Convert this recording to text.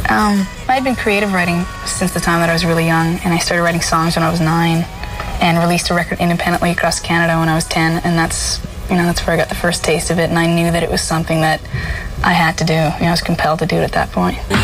I'd been creative writing since the time that I was really young, and I started writing songs when I was 9 and released a record independently across Canada when I was 10, and that's where I got the first taste of it, and I knew that it was something that I had to do. I was compelled to do it at that point.